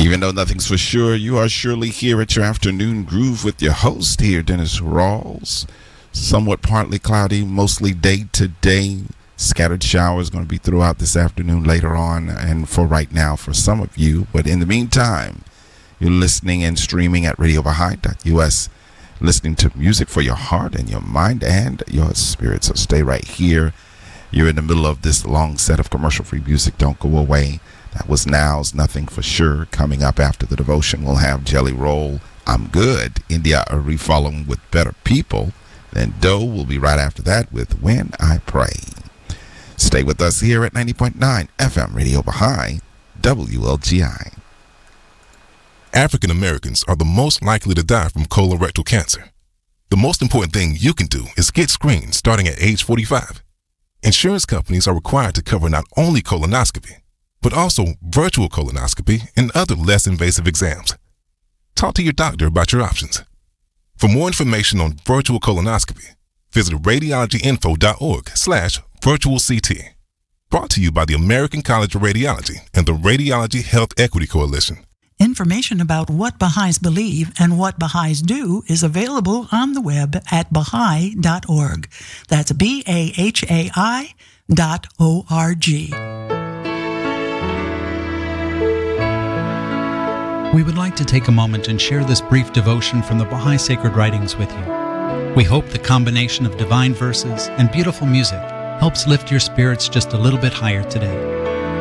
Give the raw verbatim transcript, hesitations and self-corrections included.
Even though nothing's for sure, you are surely here at your afternoon groove with your host here, Dennis Rawls. Somewhat partly cloudy, mostly day to day. Scattered showers going to be throughout this afternoon later on, and for right now for some of you. But in the meantime, you're listening and streaming at radio baha'i dot u s, listening to music for your heart and your mind and your spirit. So stay right here. You're in the middle of this long set of commercial-free music. Don't go away. That was Now's Nothing For Sure. Coming up after the devotion, we'll have Jelly Roll, I'm Good. India Ari following with Better People. Then Doe will be right after that with When I Pray. Stay with us here at ninety point nine F M Radio Baha'i, W L G I. African Americans are the most likely to die from colorectal cancer. The most important thing you can do is get screened starting at age forty-five. Insurance companies are required to cover not only colonoscopy, but also virtual colonoscopy and other less invasive exams. Talk to your doctor about your options. For more information on virtual colonoscopy, visit radiologyinfo.org slash virtual CT. Brought to you by the American College of Radiology and the Radiology Health Equity Coalition. Information about what Baha'is believe and what Baha'is do is available on the web at baha'i dot org. That's B A H A I dot O R G. We would like to take a moment and share this brief devotion from the Baha'i Sacred Writings with you. We hope the combination of divine verses and beautiful music helps lift your spirits just a little bit higher today.